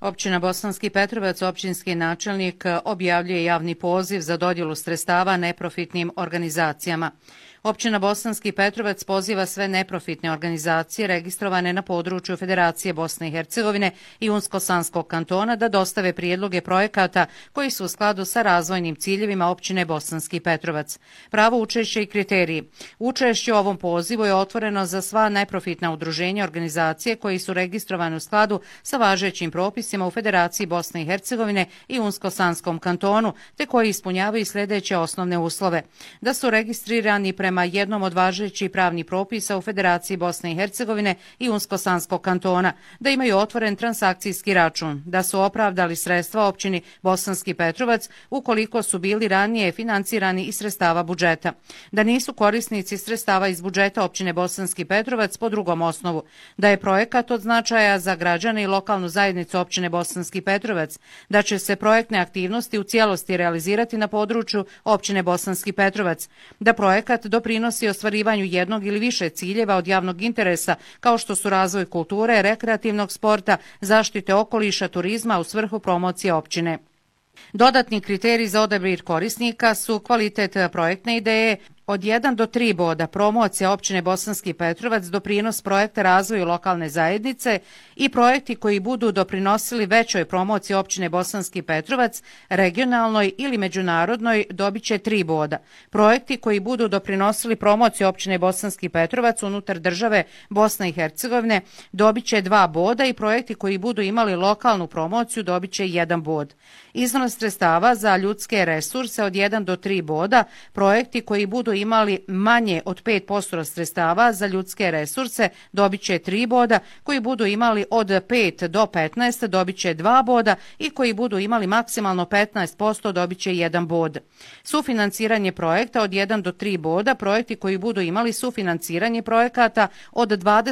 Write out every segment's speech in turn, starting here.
Općina Bosanski Petrovac, općinski načelnik, objavljuje javni poziv za dodjelu sredstava neprofitnim organizacijama. Općina Bosanski Petrovac poziva sve neprofitne organizacije registrovane na području Federacije Bosne i Hercegovine i Unsko-Sanskog kantona da dostave prijedloge projekata koji su u skladu sa razvojnim ciljevima općine Bosanski Petrovac. Pravo učešća i kriteriji. Učešće u ovom pozivu je otvoreno za sva neprofitna udruženja i organizacije koji su registrovane u skladu sa važećim propisima u Federaciji Bosne i Hercegovine i Unsko-Sanskom kantonu, te koji ispunjavaju sljedeće osnovne uslove: da su registrirani prema jednom od važećih pravnih propisa u Federaciji Bosne i Hercegovine i Unsko-Sanskog kantona, da imaju otvoren transakcijski račun, da su opravdali sredstva općini Bosanski Petrovac ukoliko su bili ranije financirani iz sredstava budžeta, da nisu korisnici sredstava iz budžeta općine Bosanski Petrovac po drugom osnovu, da je projekat od značaja za građane i lokalnu zajednicu općine Bosanski Petrovac, da će se projektne aktivnosti u cijelosti realizirati na području općine Bosanski Petrovac, da projekat doprinosi ostvarivanju jednog ili više ciljeva od javnog interesa, kao što su razvoj kulture, rekreativnog sporta, zaštite okoliša, turizma u svrhu promocije općine. Dodatni kriteriji za odabir korisnika su kvalitet projektne ideje, od 1 do 3 boda, promocija općine Bosanski Petrovac, doprinos projekta razvoju lokalne zajednice i projekti koji budu doprinosili većoj promociji općine Bosanski Petrovac, regionalnoj ili međunarodnoj, dobit će 3 boda. Projekti koji budu doprinosili promociji općine Bosanski Petrovac unutar države Bosne i Hercegovine dobit će 2 boda i projekti koji budu imali lokalnu promociju dobit će 1 bod. Iznos sredstava za ljudske resurse od 1 do 3 boda, projekti koji budu imali manje od 5% sredstava za ljudske resurse dobit će 3 boda, koji budu imali od 5 do 15 dobit će 2 boda i koji budu imali maksimalno 15% dobit će 1 bod. Sufinanciranje projekta od 1 do 3 boda, projekti koji budu imali sufinanciranje projekata od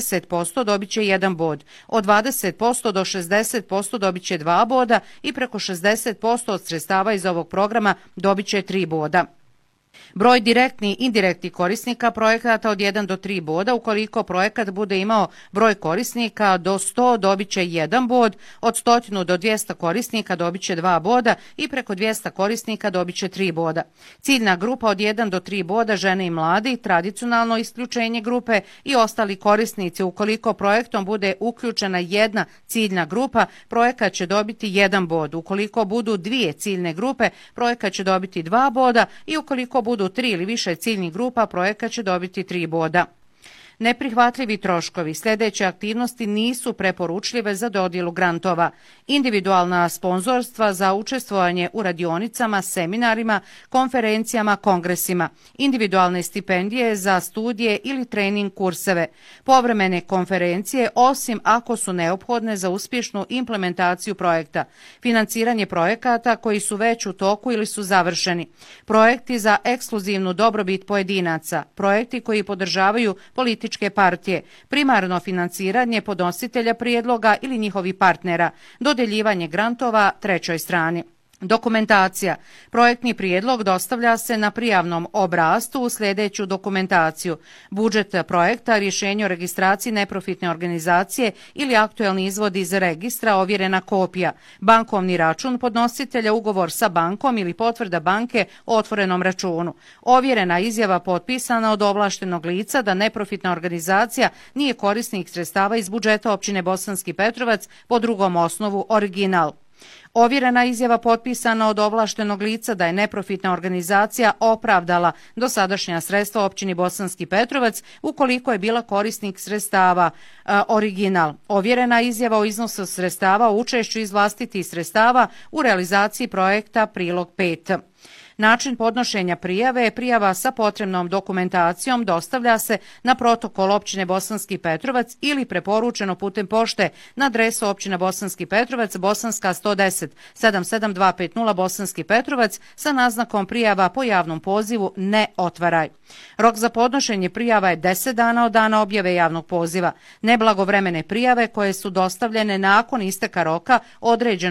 20% dobit će 1 bod, od 20% do 60% dobit će 2 boda i preko 60% od sredstava iz ovog programa dobit će 3 boda. Broj direktnih i indirektnih korisnika projekata od 1 do 3 boda, ukoliko projekat bude imao broj korisnika do 100 dobit će 1 bod, od 100 do 200 korisnika dobit će 2 boda i preko 200 korisnika dobit će 3 boda. Ciljna grupa od 1 do 3 boda, žene i mladi, tradicionalno isključenje grupe i ostali korisnici. Ukoliko projektom bude uključena jedna ciljna grupa, projekat će dobiti 1 bod. Ukoliko budu 2 ciljne grupe, projekat će dobiti 2 boda i ukoliko budu 3 ili više ciljnih grupa, projekat će dobiti 3 boda. Neprihvatljivi troškovi. Sljedeće aktivnosti nisu preporučljive za dodjelu grantova. Individualna sponzorstva za učestvovanje u radionicama, seminarima, konferencijama, kongresima. Individualne stipendije za studije ili trening kurseve. Povremene konferencije, osim ako su neophodne za uspješnu implementaciju projekta. Financiranje projekata koji su već u toku ili su završeni. Projekti za ekskluzivnu dobrobit pojedinaca. Projekti koji podržavaju političke partije, primarno financiranje podnositelja prijedloga ili njihovih partnera, dodeljivanje grantova trećoj strani. Dokumentacija. Projektni prijedlog dostavlja se na prijavnom obrascu u sljedeću dokumentaciju: budžet projekta, rješenje o registraciji neprofitne organizacije ili aktuelni izvod iz registra, ovjerena kopija, bankovni račun podnositelja, ugovor sa bankom ili potvrda banke o otvorenom računu, ovjerena izjava potpisana od ovlaštenog lica da neprofitna organizacija nije korisnik sredstava iz budžeta općine Bosanski Petrovac po drugom osnovu, original. Ovjerena izjava potpisana od ovlaštenog lica da je neprofitna organizacija opravdala dosadašnja sredstva općini Bosanski Petrovac ukoliko je bila korisnik sredstava, original. Ovjerena izjava o iznosu sredstava o učešću iz vlastitih sredstava u realizaciji projekta, prilog 5. Način podnošenja prijave. Prijava sa potrebnom dokumentacijom dostavlja se na protokol općine Bosanski Petrovac ili preporučeno putem pošte na adresu općina Bosanski Petrovac, Bosanska 110 77250 Bosanski Petrovac sa naznakom prijava po javnom pozivu ne otvaraj. Rok za podnošenje prijava je 10 dana od dana objave javnog poziva. Neblagovremene prijave koje su dostavljene nakon isteka roka određeno